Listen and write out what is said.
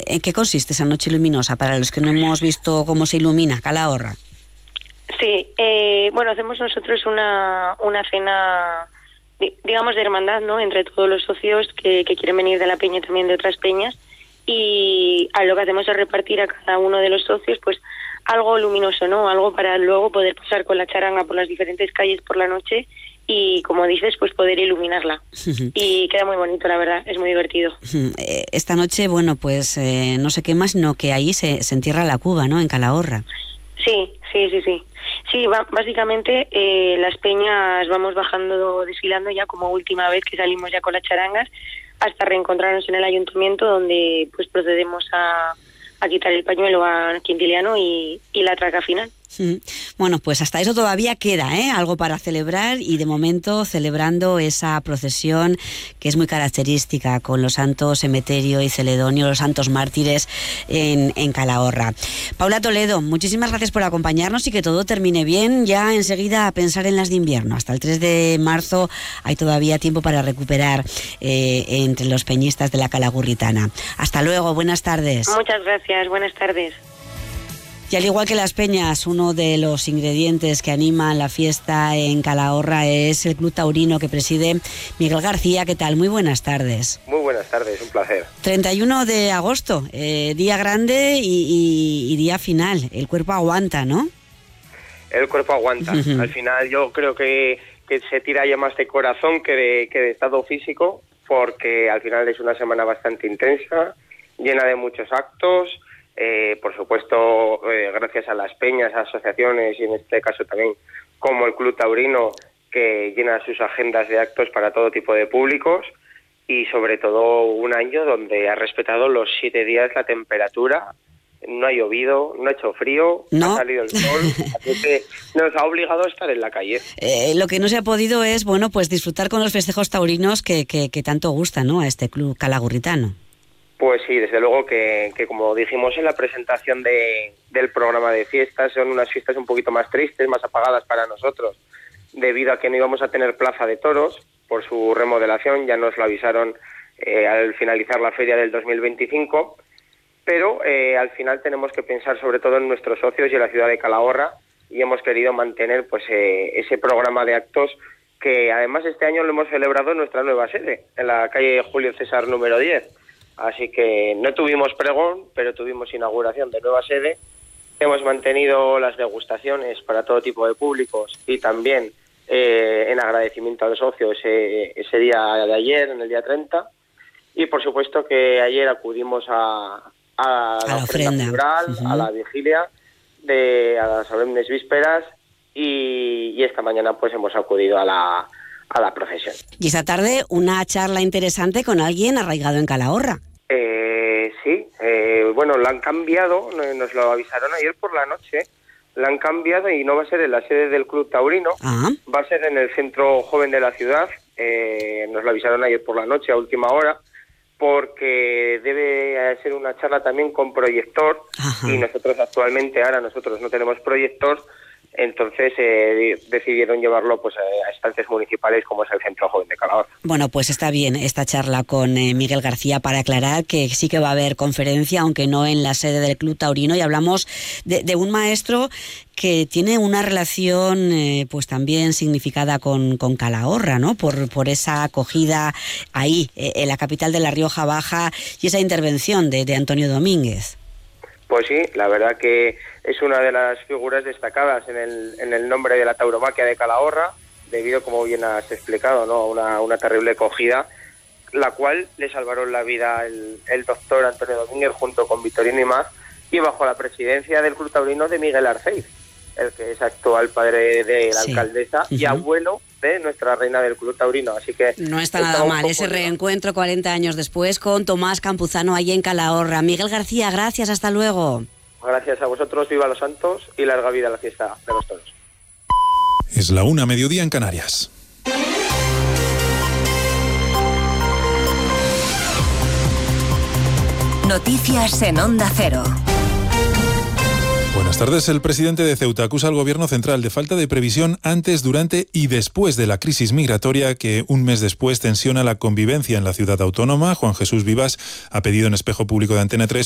¿En qué consiste esa noche luminosa para los que no hemos visto cómo se ilumina Calahorra? Sí, bueno, hacemos nosotros una cena, digamos, de hermandad, ¿no?, entre todos los socios que quieren venir de la peña y también de otras peñas, y lo que hacemos es repartir a cada uno de los socios pues algo luminoso, ¿no?, algo para luego poder pasar con la charanga por las diferentes calles por la noche y, como dices, pues poder iluminarla. Y queda muy bonito, la verdad, es muy divertido. Esta noche, bueno, pues no se quema, sino que ahí se entierra la cuba, ¿no?, en Calahorra. Sí. Sí, básicamente las peñas vamos bajando, desfilando ya como última vez que salimos ya con las charangas, hasta reencontrarnos en el ayuntamiento, donde pues procedemos a quitar el pañuelo a Quintiliano y la traca final. Bueno, pues hasta eso todavía queda, algo para celebrar, y de momento celebrando esa procesión que es muy característica con los santos Emeterio y Celedonio, los santos mártires en Calahorra. Paula Toledo, muchísimas gracias por acompañarnos y que todo termine bien. Ya enseguida a pensar en las de invierno. Hasta el 3 de marzo hay todavía tiempo para recuperar entre los peñistas de la Calagurritana. Hasta luego, buenas tardes. Muchas gracias, buenas tardes. Y al igual que las peñas, uno de los ingredientes que animan la fiesta en Calahorra es el Club Taurino que preside Miguel García. ¿Qué tal? Muy buenas tardes. Muy buenas tardes, un placer. 31 de agosto, día grande y día final. El cuerpo aguanta, ¿no? El cuerpo aguanta. Al final yo creo que se tira ya más de corazón que de estado físico, porque al final es una semana bastante intensa, llena de muchos actos. Por supuesto, gracias a las peñas, a asociaciones y en este caso también como el Club Taurino, que llena sus agendas de actos para todo tipo de públicos, y sobre todo un año donde ha respetado los 7 días la temperatura, no ha llovido, no ha hecho frío, ¿no? Ha salido el sol, así que nos ha obligado a estar en la calle. Lo que no se ha podido es, bueno, pues disfrutar con los festejos taurinos que tanto gustan, ¿no?, a este club calagurritano. Pues sí, desde luego que como dijimos en la presentación del programa de fiestas, son unas fiestas un poquito más tristes, más apagadas para nosotros, debido a que no íbamos a tener plaza de toros por su remodelación. Ya nos lo avisaron al finalizar la feria del 2025, pero al final tenemos que pensar sobre todo en nuestros socios y en la ciudad de Calahorra, y hemos querido mantener pues ese programa de actos, que además este año lo hemos celebrado en nuestra nueva sede, en la calle Julio César número 10. Así que no tuvimos pregón, pero tuvimos inauguración de nueva sede. Hemos mantenido las degustaciones para todo tipo de públicos, y también en agradecimiento a los socios ese día de ayer, en el día 30. Y por supuesto que ayer acudimos a la ofrenda floral, a la vigilia, a las solemnes vísperas, y esta mañana pues hemos acudido a la procesión. Y esta tarde una charla interesante con alguien arraigado en Calahorra. Sí, bueno, la han cambiado, nos lo avisaron ayer por la noche, la han cambiado y no va a ser en la sede del Club Taurino, va a ser en el Centro Joven de la ciudad. Nos lo avisaron ayer por la noche a última hora, porque debe ser una charla también con proyector. Y nosotros actualmente, ahora nosotros no tenemos proyector. Entonces decidieron llevarlo pues a estancias municipales como es el Centro Joven de Calahorra. Bueno, pues está bien esta charla con Miguel García, para aclarar que sí que va a haber conferencia, aunque no en la sede del Club Taurino, y hablamos de un maestro que tiene una relación pues también significada con Calahorra, ¿no? Por esa acogida ahí, en la capital de La Rioja Baja, y esa intervención de Antonio Domínguez. Pues sí, la verdad que es una de las figuras destacadas en el nombre de la tauromaquia de Calahorra, debido, como bien has explicado, ¿no?, a una terrible acogida, la cual le salvaron la vida el doctor Antonio Domínguez junto con Vitorino y más, y bajo la presidencia del Club Taurino de Miguel Arceiz, el que es actual padre de la alcaldesa y abuelo de nuestra reina del Club Taurino. Así que no está nada mal ese reencuentro 40 años después con Tomás Campuzano allí en Calahorra. Miguel García, gracias, hasta luego. Gracias a vosotros, viva los santos y larga vida la fiesta de los toros. Es la 1:00 mediodía en Canarias. Noticias en Onda Cero. Buenas tardes. El presidente de Ceuta acusa al gobierno central de falta de previsión antes, durante y después de la crisis migratoria que un mes después tensiona la convivencia en la ciudad autónoma. Juan Jesús Vivas ha pedido en Espejo Público de Antena 3